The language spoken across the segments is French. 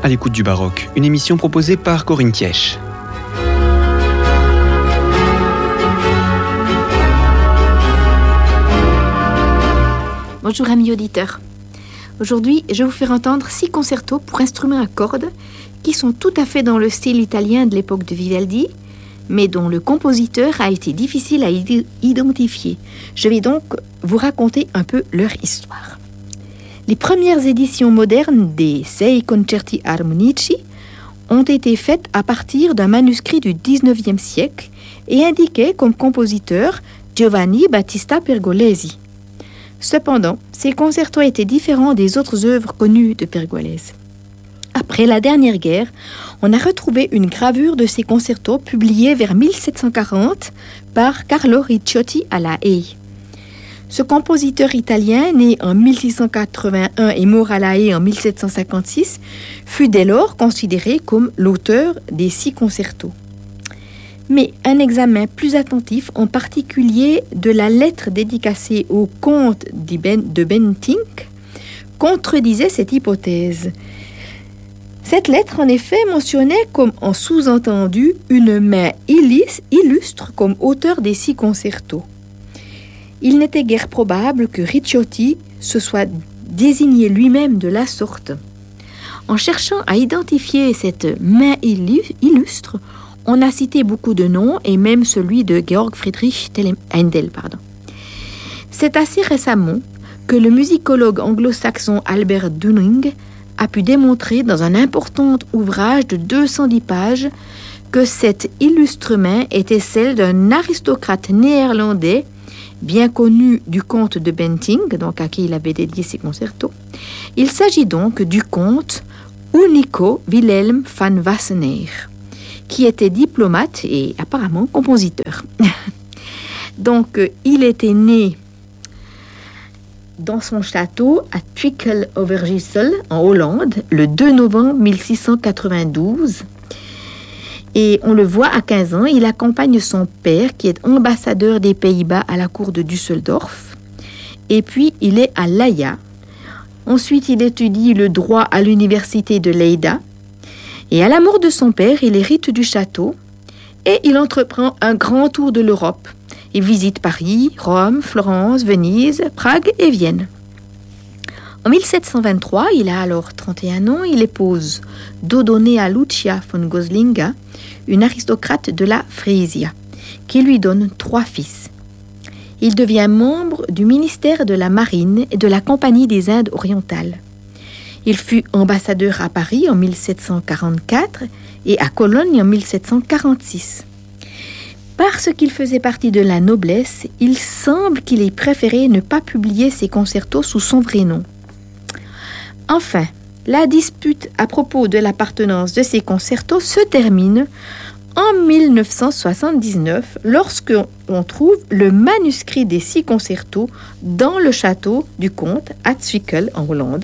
à l'écoute du baroque, une émission proposée par Corinne Thièche. Bonjour amis auditeurs. Aujourd'hui, je vais vous faire entendre 6 concertos pour instruments à cordes qui sont tout à fait dans le style italien de l'époque de Vivaldi, mais dont le compositeur a été difficile à identifier. Je vais donc vous raconter un peu leur histoire. Les premières éditions modernes des Sei Concerti Armonici ont été faites à partir d'un manuscrit du XIXe siècle et indiquaient comme compositeur Giovanni Battista Pergolesi. Cependant, ces concertos étaient différents des autres œuvres connues de Pergolesi. Après la dernière guerre, on a retrouvé une gravure de ces concertos publiée vers 1740 par Carlo Ricciotti à La Haye. Ce compositeur italien, né en 1681 et mort à La Haye en 1756, fut dès lors considéré comme l'auteur des 6 concertos. Mais un examen plus attentif, en particulier de la lettre dédicacée au comte de Bentinck, contredisait cette hypothèse. Cette lettre, en effet, mentionnait comme en sous-entendu une main illustre comme auteur des 6 concertos. Il n'était guère probable que Ricciotti se soit désigné lui-même de la sorte. En cherchant à identifier cette main illustre, on a cité beaucoup de noms et même celui de Georg Friedrich Händel. C'est assez récemment que le musicologue anglo-saxon Albert Dunning a pu démontrer dans un important ouvrage de 210 pages que cette illustre main était celle d'un aristocrate néerlandais bien connu du comte de Bentinck, donc à qui il avait dédié ses concertos. Il s'agit donc du comte Unico Wilhelm van Wassenaer, qui était diplomate et apparemment compositeur. Donc, il était né dans son château à Twickel-Overijssel, en Hollande, le 2 novembre 1692. Et on le voit à 15 ans, il accompagne son père, qui est ambassadeur des Pays-Bas à la cour de Düsseldorf. Et puis, il est à l'Haïa. Ensuite, il étudie le droit à l'université de Leida. Et à la mort de son père, il hérite du château et il entreprend un grand tour de l'Europe. Il visite Paris, Rome, Florence, Venise, Prague et Vienne. En 1723, il a alors 31 ans, il épouse Dodonea Lucia von Goslinga, une aristocrate de la Frisia, qui lui donne 3 fils. Il devient membre du ministère de la Marine et de la Compagnie des Indes orientales. Il fut ambassadeur à Paris en 1744 et à Cologne en 1746. Parce qu'il faisait partie de la noblesse, il semble qu'il ait préféré ne pas publier ses concertos sous son vrai nom. Enfin, la dispute à propos de l'appartenance de ces concertos se termine en 1979 lorsque l'on trouve le manuscrit des 6 concertos dans le château du comte à Twickel en Hollande,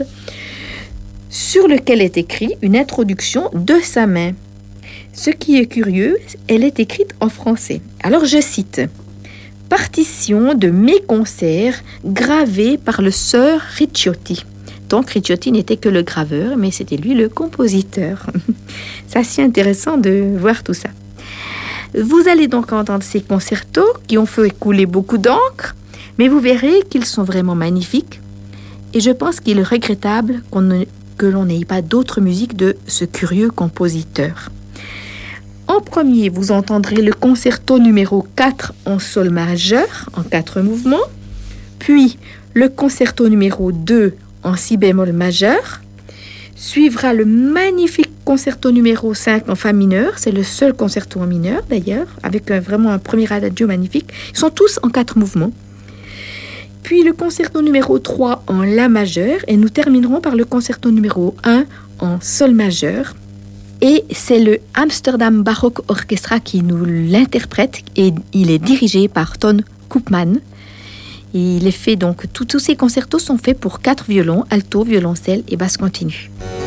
sur lequel est écrit une introduction de sa main. Ce qui est curieux, elle est écrite en français. Alors je cite: « Partition de mes concerts gravés par le Sir Ricciotti ». Donc Ricciotti n'était que le graveur, mais c'était lui le compositeur. C'est assez intéressant de voir tout ça. Vous allez donc entendre ces concertos qui ont fait couler beaucoup d'encre, mais vous verrez qu'ils sont vraiment magnifiques. Et je pense qu'il est regrettable que l'on n'ait pas d'autres musiques de ce curieux compositeur. En premier, vous entendrez le concerto numéro 4 en sol majeur, en 4 mouvements, puis le concerto numéro 2 en si bémol majeur, suivra le magnifique concerto numéro 5 en fa mineur, c'est le seul concerto en mineur d'ailleurs, avec vraiment un premier adagio magnifique, ils sont tous en 4 mouvements. Puis le concerto numéro 3 en la majeur, et nous terminerons par le concerto numéro 1 en sol majeur. Et c'est le Amsterdam Baroque Orchestra qui nous l'interprète, et il est dirigé par Ton Koopman. Il est fait donc, tous ces concertos sont faits pour 4 violons, alto, violoncelle et basse continue.